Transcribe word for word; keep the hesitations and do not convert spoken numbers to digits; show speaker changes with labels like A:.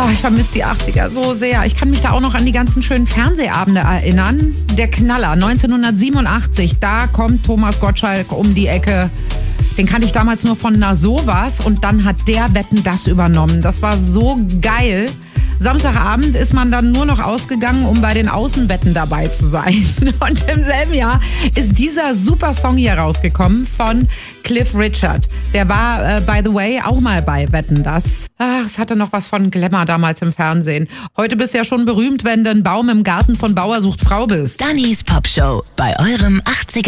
A: Oh, ich vermisse die achtziger so sehr. Ich kann mich da auch noch an die ganzen schönen Fernsehabende erinnern. Der Knaller, neunzehnhundertsiebenundachtzig, da kommt Thomas Gottschalk um die Ecke. Den kannte ich damals nur von Na sowas und dann hat der Wetten, das übernommen. Das war so geil. Samstagabend ist man dann nur noch ausgegangen, um bei den Außenwetten dabei zu sein. Und im selben Jahr ist dieser super Song hier rausgekommen von Cliff Richard. Der war, äh, by the way, auch mal bei Wetten, das. Ach, es hatte noch was von Glamour damals im Fernsehen. Heute bist du ja schon berühmt, wenn du ein Baum im Garten von Bauer sucht Frau bist.
B: Dannys Popshow bei eurem achtziger